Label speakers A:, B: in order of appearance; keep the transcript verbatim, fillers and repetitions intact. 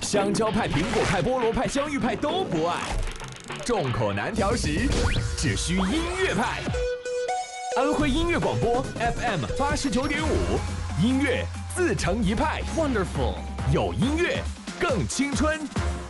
A: 香蕉派、苹果派、菠萝派、香芋派都不爱，众口难调时，只需音乐派。安徽音乐广播 F M 八十九点五，音乐自成一派。Wonderful， 有音乐更青春。